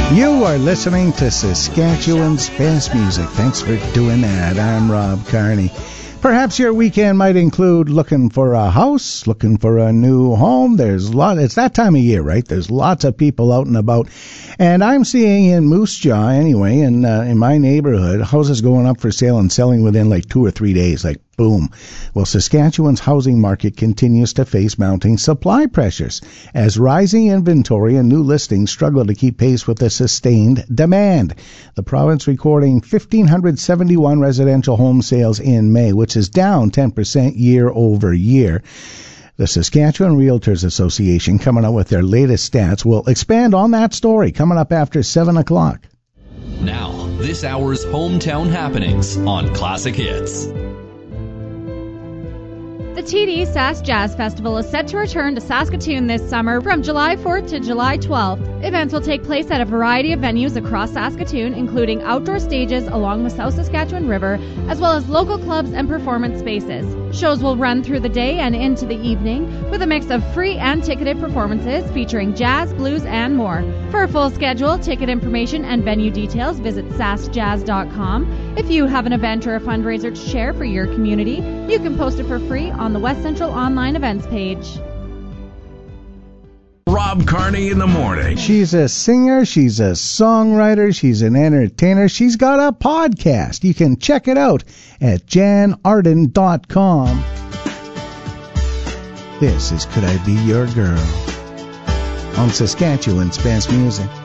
You are listening to Saskatchewan's best music. Thanks for doing that. I'm Rob Carney. Perhaps your weekend might include looking for a house, looking for a new home. It's that time of year, right? There's lots of people out and about. And I'm seeing in Moose Jaw, anyway, in my neighborhood, houses going up for sale and selling within like 2 or 3 days, like boom. Well, Saskatchewan's housing market continues to face mounting supply pressures as rising inventory and new listings struggle to keep pace with the sustained demand. The province recording 1,571 residential home sales in May, which is down 10% year over year. The Saskatchewan Realtors Association, coming out with their latest stats, will expand on that story coming up after 7 o'clock. Now, this hour's hometown happenings on Classic Hits. The TD Sask Jazz Festival is set to return to Saskatoon this summer from July 4th to July 12th. Events will take place at a variety of venues across Saskatoon, including outdoor stages along the South Saskatchewan River, as well as local clubs and performance spaces. Shows will run through the day and into the evening, with a mix of free and ticketed performances featuring jazz, blues, and more. For a full schedule, ticket information, and venue details, visit saskjazz.com. If you have an event or a fundraiser to share for your community, you can post it for free on the West Central Online Events page. Rob Carney in the morning. She's a singer, she's a songwriter, she's an entertainer, she's got a podcast. You can check it out at janarden.com. This is Could I Be Your Girl on Saskatchewan's best music.